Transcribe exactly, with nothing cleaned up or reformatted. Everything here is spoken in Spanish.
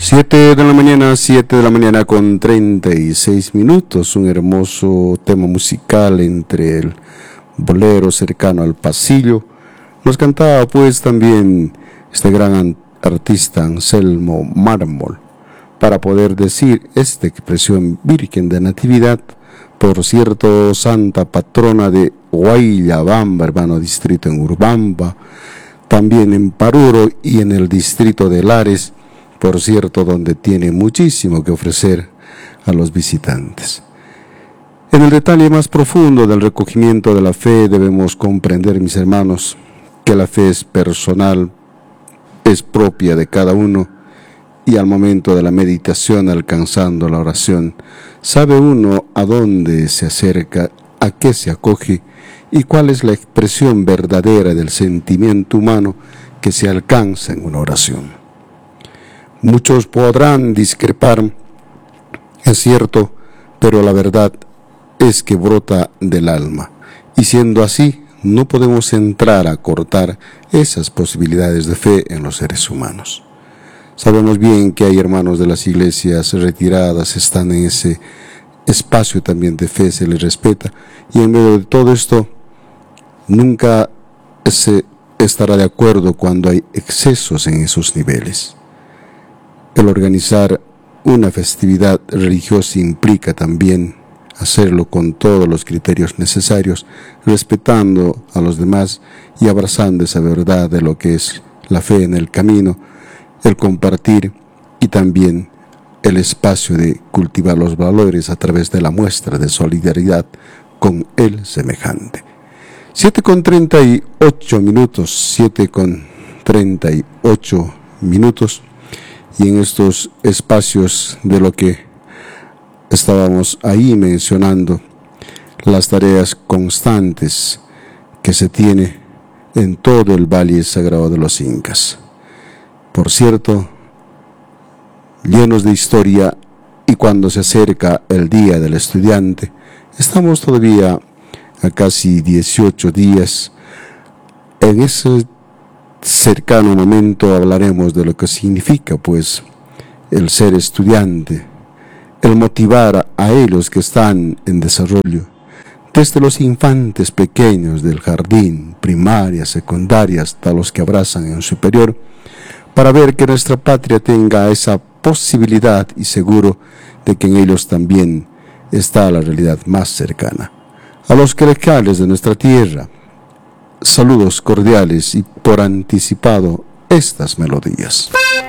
Siete de la mañana, siete de la mañana con treinta y seis minutos, un hermoso tema musical entre el bolero cercano al pasillo. Nos cantaba pues también este gran artista Anselmo Mármol, para poder decir esta expresión Virgen de Natividad, por cierto, santa patrona de Guayllabamba, hermano distrito en Urubamba, también en Paruro y en el distrito de Lares, por cierto, donde tiene muchísimo que ofrecer a los visitantes. En el detalle más profundo del recogimiento de la fe debemos comprender, mis hermanos, que la fe es personal, es propia de cada uno, y al momento de la meditación, alcanzando la oración, sabe uno a dónde se acerca, a qué se acoge y cuál es la expresión verdadera del sentimiento humano que se alcanza en una oración. Muchos podrán discrepar, es cierto, pero la verdad es que brota del alma, y siendo así, no podemos entrar a cortar esas posibilidades de fe en los seres humanos. Sabemos bien que hay hermanos de las iglesias retiradas, están en ese espacio también de fe, se les respeta, y en medio de todo esto, nunca se estará de acuerdo cuando hay excesos en esos niveles. El organizar una festividad religiosa implica también hacerlo con todos los criterios necesarios, respetando a los demás y abrazando esa verdad de lo que es la fe en el camino, el compartir y también el espacio de cultivar los valores a través de la muestra de solidaridad con el semejante. Siete con treinta y ocho minutos, siete con treinta y ocho minutos. Y en estos espacios de lo que estábamos ahí mencionando, las tareas constantes que se tiene en todo el Valle Sagrado de los Incas. Por cierto, llenos de historia, y cuando se acerca el Día del Estudiante, estamos todavía a casi dieciocho días. En ese cercano momento hablaremos de lo que significa pues el ser estudiante, el motivar a ellos que están en desarrollo, desde los infantes pequeños del jardín, primaria, secundaria, hasta los que abrazan en superior, para ver que nuestra patria tenga esa posibilidad y seguro de que en ellos también está la realidad más cercana. A los clericales de nuestra tierra, saludos cordiales y por anticipado estas melodías.